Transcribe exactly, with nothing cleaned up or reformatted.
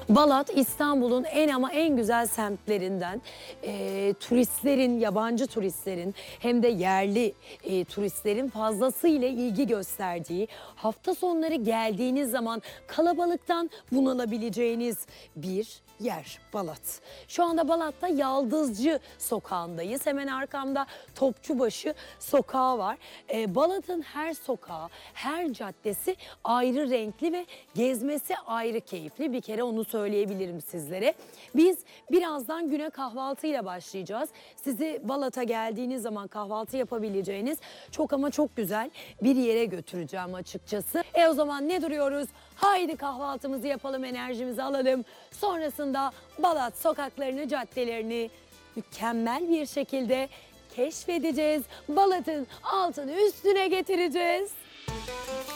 Balat İstanbul'un en ama en güzel semtlerinden. E, turistlerin, yabancı turistlerin hem de yerli e, turistlerin fazlasıyla ilgi gösterdiği, hafta sonları geldiğiniz zaman kalabalıktan bunalabileceğiniz bir yer Balat. Şu anda Balat'ta Yaldızcı Sokağı'ndayız. Hemen arkamda Topçubaşı Sokağı var. E, Balat'ın her sokağı, her caddesi ayrı renkli ve gezmesi ayrı keyifli. Bir kere onu söyleyebilirim sizlere. Biz birazdan güne kahvaltıyla başlayacağız. Sizi Balat'a geldiğiniz zaman kahvaltı yapabileceğiniz çok ama çok güzel bir yere götüreceğim açıkçası. E o zaman ne duruyoruz? Haydi kahvaltımızı yapalım, enerjimizi alalım. Sonrasında Balat sokaklarını, caddelerini mükemmel bir şekilde keşfedeceğiz. Balat'ın altını üstüne getireceğiz.